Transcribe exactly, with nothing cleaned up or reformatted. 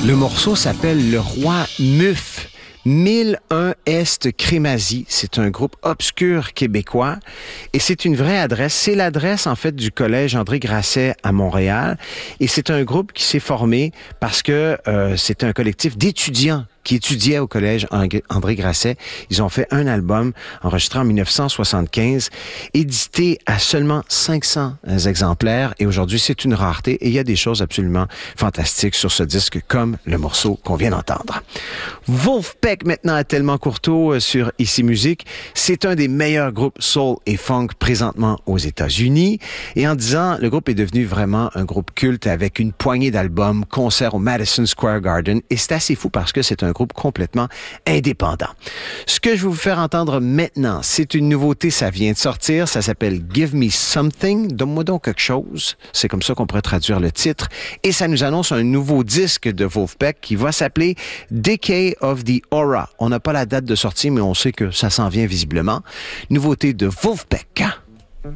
Le morceau s'appelle Le Roi Muf. mille un Est Crémazie, c'est un groupe obscur québécois et c'est une vraie adresse. C'est l'adresse en fait du collège André Grasset à Montréal et c'est un groupe qui s'est formé parce que euh, c'est un collectif d'étudiants qui étudiaient au collège André Grasset. Ils ont fait un album enregistré en dix-neuf cent soixante-quinze, édité à seulement cinq cents exemplaires et aujourd'hui c'est une rareté et il y a des choses absolument fantastiques sur ce disque comme le morceau qu'on vient d'entendre. Vulfpeck maintenant à Tellement Courteau sur Ici Musique. C'est un des meilleurs groupes soul et funk présentement aux États-Unis et en dix ans, le groupe est devenu vraiment un groupe culte avec une poignée d'albums, concerts au Madison Square Garden et c'est assez fou parce que c'est un groupe complètement indépendant. Ce que je vais vous faire entendre maintenant, c'est une nouveauté, ça vient de sortir, ça s'appelle Give Me Something, donne-moi donc quelque chose, c'est comme ça qu'on pourrait traduire le titre, et ça nous annonce un nouveau disque de Vulfpeck qui va s'appeler Decay of the Aura. On n'a pas la date de sortie, mais on sait que ça s'en vient visiblement. Nouveauté de Vulfpeck.